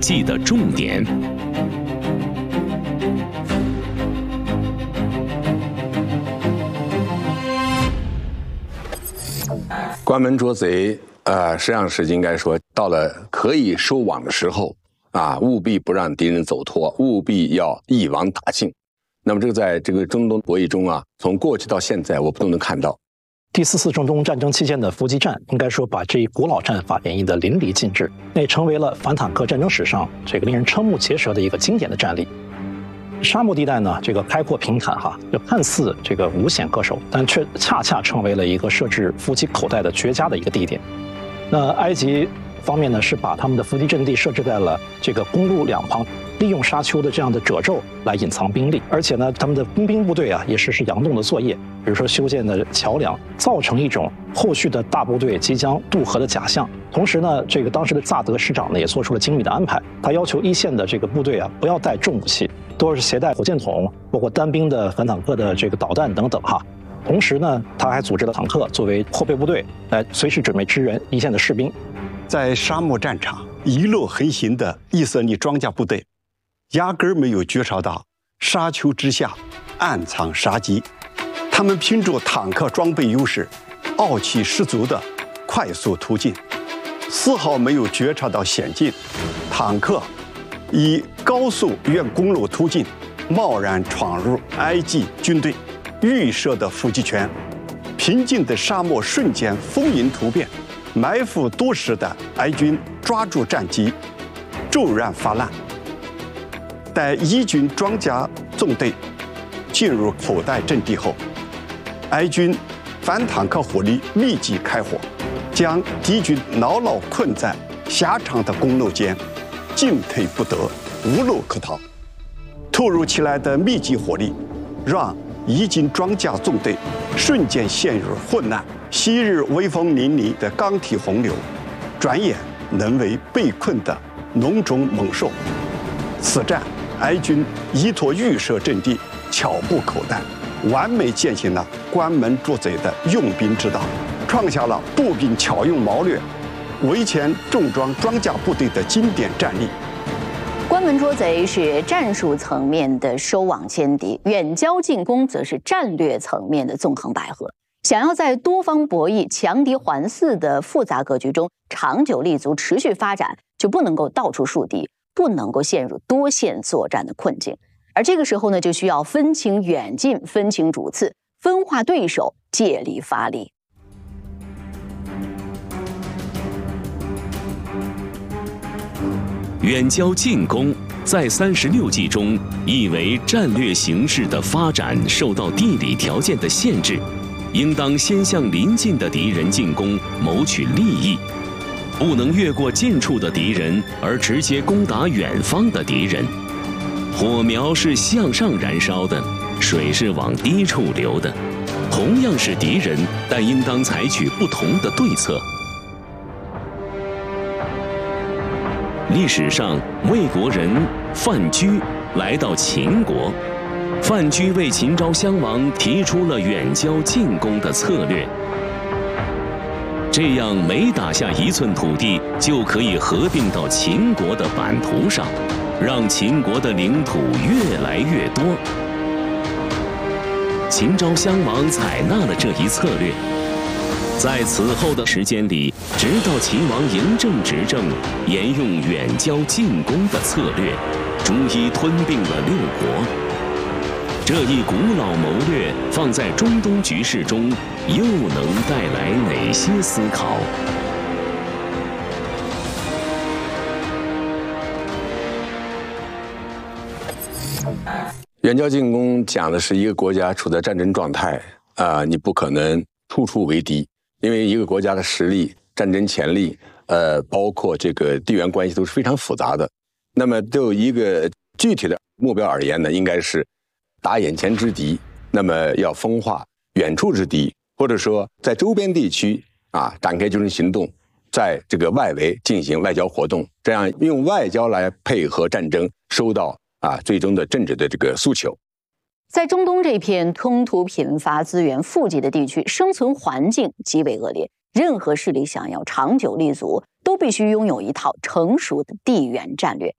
系的重点。 关门捉贼，实际上是应该说到了可以收网的时候啊，务必不让敌人走脱，务必要一网打尽。那么这个在这个中东博弈中啊，从过去到现在，我们都能看到。 第4次中东战争期间的伏击战，应该说把这一古老战法演绎得淋漓尽致，那也成为了反坦克战争史上这个令人瞠目结舌的一个经典的战例。沙漠地带呢，这个开阔平坦就看似这个无险可守，但却恰恰成为了一个设置伏击口袋的绝佳的一个地点。那埃及方面呢，是把他们的伏击阵地设置在了这个公路两旁，利用沙丘的这样的褶皱来隐藏兵力，而且呢，他们的工兵部队也实施佯动的作业，比如说修建的桥梁，造成一种后续的大部队即将渡河的假象。同时呢，这个当时的萨德师长呢也做出了精密的安排，他要求一线的这个部队不要带重武器，都是携带火箭筒，包括单兵的反坦克的这个导弹等等同时呢，他还组织了坦克作为后备部队，来随时准备支援一线的士兵。 在沙漠战场一路横行的以色列装甲部队，压根儿没有觉察到沙丘之下暗藏杀机。他们凭着坦克装备优势，傲气十足的快速突进，丝毫没有觉察到险境。坦克以高速沿公路突进，贸然闯入埃及军队预设的伏击圈，平静的沙漠瞬间风云突变，埋伏多时的埃军抓住战机，骤然发难。待伊军装甲纵队进入口袋阵地后，埃军反坦克火力立即开火，将敌军牢牢困在狭长的公路间，进退不得，无路可逃。突如其来的密集火力，让伊军装甲纵队瞬间陷入混乱。昔日威风凛凛的钢铁洪流，转眼沦为被困的笼中猛兽。此战，埃军依托预设阵地，巧布口袋，完美践行了关门捉贼的用兵之道，创下了步兵巧用谋略围歼重装装甲部队的经典战例。 关门捉贼是战术层面的收网歼敌，远交近攻则是战略层面的纵横捭阖。想要在多方博弈、强敌环伺的复杂格局中长久立足、持续发展，就不能够到处树敌，不能够陷入多线作战的困境。而这个时候呢，就需要分清远近、分清主次，分化对手，借力发力。 远交近攻在36计中意为战略形势的发展受到地理条件的限制，应当先向临近的敌人进攻，谋取利益，不能越过近处的敌人而直接攻打远方的敌人。火苗是向上燃烧的，水是往低处流的，同样是敌人，但应当采取不同的对策。历史上，魏国人范雎来到秦国，范雎为秦昭襄王提出了远交近攻的策略。这样每打下1寸土地，就可以合并到秦国的版图上，让秦国的领土越来越多。秦昭襄王采纳了这一策略。在此后的时间里，直到秦王嬴政执政，沿用远交近攻的策略，逐一吞并了6国。这一古老谋略放在中东局势中，又能带来哪些思考？ 远交近攻讲的是一个国家处在战争状态你不可能处处为敌。因为一个国家的实力、战争潜力，包括这个地缘关系都是非常复杂的。那么，就一个具体的目标而言呢，应该是打眼前之敌，那么要分化远处之敌，或者说在周边地区展开军事行动，在这个外围进行外交活动，这样用外交来配合战争，收到最终的政治的这个诉求。 在中东这片冲突频发、资源富集的地区，生存环境极为恶劣。任何势力想要长久立足，都必须拥有一套成熟的地缘战略。